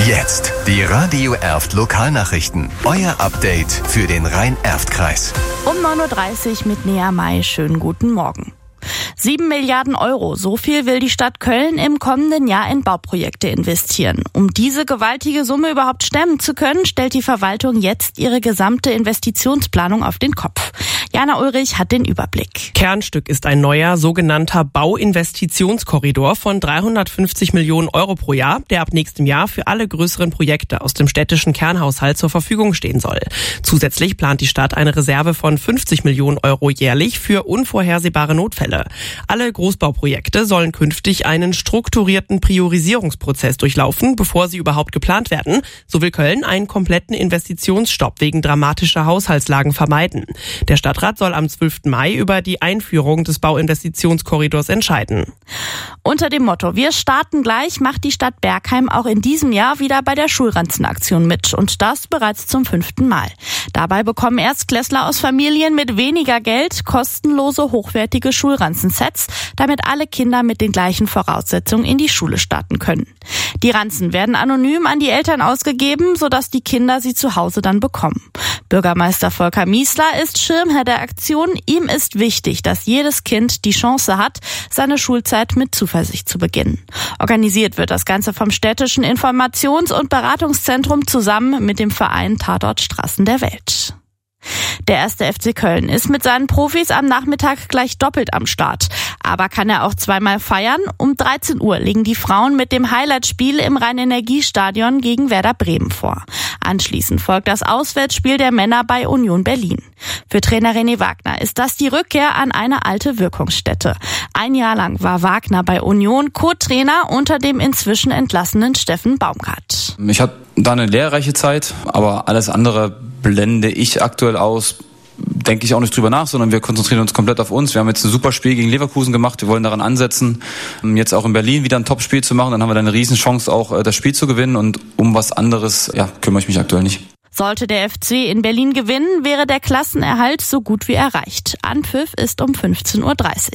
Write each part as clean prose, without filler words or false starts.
Jetzt die Radio Erft Lokalnachrichten. Euer Update für den Rhein-Erft-Kreis. Um 9.30 Uhr mit Nea May. Schönen guten Morgen. 7 Milliarden Euro, so viel will die Stadt Köln im kommenden Jahr in Bauprojekte investieren. Um diese gewaltige Summe überhaupt stemmen zu können, stellt die Verwaltung jetzt ihre gesamte Investitionsplanung auf den Kopf. Jana Ulrich hat den Überblick. Kernstück ist ein neuer sogenannter Bauinvestitionskorridor von 350 Millionen Euro pro Jahr, der ab nächstem Jahr für alle größeren Projekte aus dem städtischen Kernhaushalt zur Verfügung stehen soll. Zusätzlich plant die Stadt eine Reserve von 50 Millionen Euro jährlich für unvorhersehbare Notfälle. Alle Großbauprojekte sollen künftig einen strukturierten Priorisierungsprozess durchlaufen, bevor sie überhaupt geplant werden. So will Köln einen kompletten Investitionsstopp wegen dramatischer Haushaltslagen vermeiden. Der Stadtrat soll am 12. Mai über die Einführung des Bauinvestitionskorridors entscheiden. Unter dem Motto "Wir starten gleich" macht die Stadt Bergheim auch in diesem Jahr wieder bei der Schulranzenaktion mit, und das bereits zum 5. Mal. Dabei bekommen Erstklässler aus Familien mit weniger Geld kostenlose, hochwertige Schulranzensets, damit alle Kinder mit den gleichen Voraussetzungen in die Schule starten können. Die Ranzen werden anonym an die Eltern ausgegeben, sodass die Kinder sie zu Hause dann bekommen. Bürgermeister Volker Miesler ist Schirmherr der Aktion. Ihm ist wichtig, dass jedes Kind die Chance hat, seine Schulzeit mit Zuversicht zu beginnen. Organisiert wird das Ganze vom städtischen Informations- und Beratungszentrum zusammen mit dem Verein Tatort Straßen der Welt. Der 1. FC Köln ist mit seinen Profis am Nachmittag gleich doppelt am Start. Aber kann er auch zweimal feiern? Um 13 Uhr legen die Frauen mit dem Highlightspiel im Rhein-Energie-Stadion gegen Werder Bremen vor. Anschließend folgt das Auswärtsspiel der Männer bei Union Berlin. Für Trainer René Wagner ist das die Rückkehr an eine alte Wirkungsstätte. Ein Jahr lang war Wagner bei Union Co-Trainer unter dem inzwischen entlassenen Steffen Baumgart. Ich hatte da eine lehrreiche Zeit, aber alles andere blende ich aktuell aus. Denke ich auch nicht drüber nach, sondern wir konzentrieren uns komplett auf uns. Wir haben jetzt ein super Spiel gegen Leverkusen gemacht. Wir wollen daran ansetzen, jetzt auch in Berlin wieder ein Top-Spiel zu machen. Dann haben wir da eine Riesenchance, auch das Spiel zu gewinnen. Und um was anderes kümmere ich mich aktuell nicht. Sollte der FC in Berlin gewinnen, wäre der Klassenerhalt so gut wie erreicht. Anpfiff ist um 15.30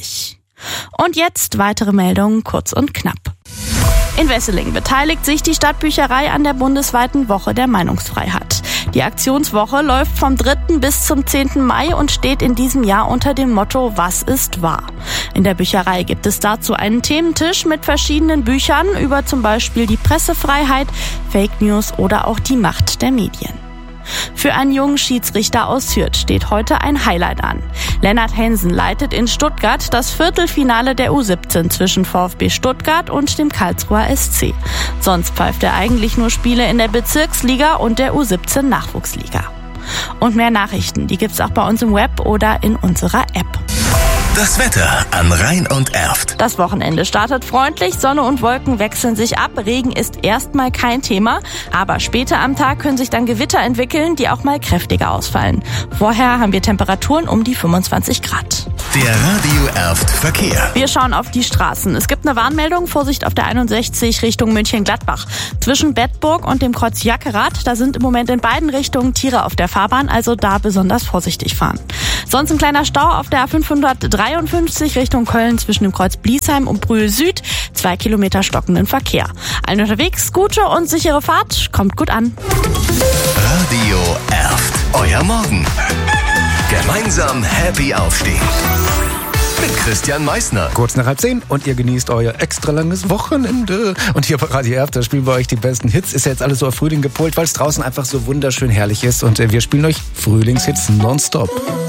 Uhr. Und jetzt weitere Meldungen, kurz und knapp. In Wesseling beteiligt sich die Stadtbücherei an der bundesweiten Woche der Meinungsfreiheit. Die Aktionswoche läuft vom 3. bis zum 10. Mai und steht in diesem Jahr unter dem Motto "Was ist wahr?". In der Bücherei gibt es dazu einen Thementisch mit verschiedenen Büchern über zum Beispiel die Pressefreiheit, Fake News oder auch die Macht der Medien. Für einen jungen Schiedsrichter aus Hürth steht heute ein Highlight an. Lennart Hensen leitet in Stuttgart das Viertelfinale der U17 zwischen VfB Stuttgart und dem Karlsruher SC. Sonst pfeift er eigentlich nur Spiele in der Bezirksliga und der U17 Nachwuchsliga. Und mehr Nachrichten, die gibt's auch bei uns im Web oder in unserer App. Das Wetter an Rhein und Erft. Das Wochenende startet freundlich, Sonne und Wolken wechseln sich ab. Regen ist erstmal kein Thema, aber später am Tag können sich dann Gewitter entwickeln, die auch mal kräftiger ausfallen. Vorher haben wir Temperaturen um die 25 Grad. Der Radio Erft Verkehr. Wir schauen auf die Straßen. Es gibt eine Warnmeldung, Vorsicht auf der 61 Richtung München-Gladbach. Zwischen Bedburg und dem Kreuz Jackerath, da sind im Moment in beiden Richtungen Tiere auf der Fahrbahn, also da besonders vorsichtig fahren. Sonst ein kleiner Stau auf der A553 Richtung Köln zwischen dem Kreuz Bliesheim und Brühl Süd. 2 Kilometer stockenden Verkehr. Allen unterwegs, gute und sichere Fahrt. Kommt gut an. Radio Erft. Euer Morgen. Gemeinsam happy aufstehen. Mit Christian Meissner. Kurz nach 9:30 und ihr genießt euer extra langes Wochenende. Und hier bei Radio Erft, da spielen wir euch die besten Hits. Ist ja jetzt alles so auf Frühling gepolt, weil es draußen einfach so wunderschön herrlich ist. Und wir spielen euch Frühlingshits nonstop.